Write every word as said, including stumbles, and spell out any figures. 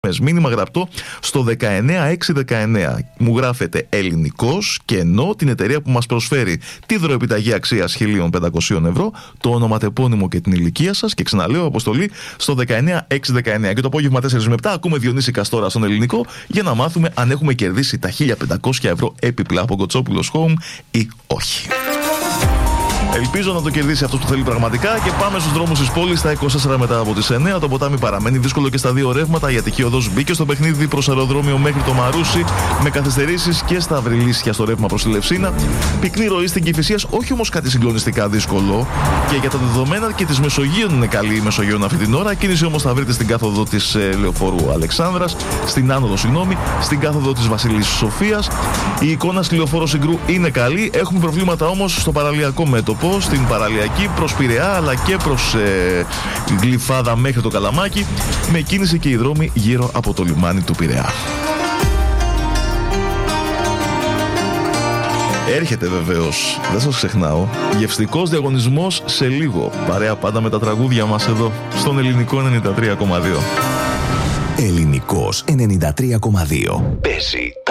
Μήνυμα γραπτό στο δεκαεννιά έξι δεκαεννιά. Μου γράφετε ελληνικός και ενώ την εταιρεία που μας προσφέρει τη δωροεπιταγή αξίας χίλια πεντακόσια ευρώ, το ονοματεπώνυμο και την ηλικία σας, και ξαναλέω αποστολή στο δεκαεννιά έξι δεκαεννιά. Και το απόγευμα τέσσερα με επτά ακούμε Διονύση Καστόρα στον ελληνικό για να μάθουμε αν έχουμε κερδίσει τα χίλια πεντακόσια ευρώ έπιπλα από Κοτσόπουλος Home ή όχι. Ελπίζω να το κερδίσει αυτό που θέλει πραγματικά και πάμε στους δρόμους της πόλης στα είκοσι τέσσερα μετά από τις εννιά. Το ποτάμι παραμένει δύσκολο και στα δύο ρεύματα. Η Αττική Οδός μπήκε στο παιχνίδι προς αεροδρόμιο μέχρι το Μαρούσι με καθυστερήσεις και στα Αυριλίσια στο ρεύμα προς τη Λευσίνα. Πυκνή ροή στην Κηφισίας, όχι όμως κάτι συγκλονιστικά δύσκολο. Και για τα δεδομένα και της Μεσογείων είναι καλή η Μεσογείων αυτή την ώρα. Κίνηση όμως θα βρείτε στην κάθοδο της ε, Λεωφόρου Αλεξάνδρας, στην άνοδο, συγγνώμη, στην κάθοδο της Βασιλής Σοφίας. Η εικόνα στη Λεωφόρο Συγκρού είναι καλή. Έχουμε προβλήματα όμως στο παραλιακό μέτωπο. Στην παραλιακή προς Πειραιά αλλά και προς ε, Γλυφάδα μέχρι το Καλαμάκι, με κίνηση και οι δρόμοι γύρω από το λιμάνι του Πειραιά. Έρχεται βεβαίως, δεν σας ξεχνάω, γευστικός διαγωνισμός σε λίγο. Παρέα πάντα με τα τραγούδια μας εδώ στον Ελληνικό ενενήντα τρία κόμμα δύο. Ελληνικός ενενήντα τρία κόμμα δύο. Παίζει τα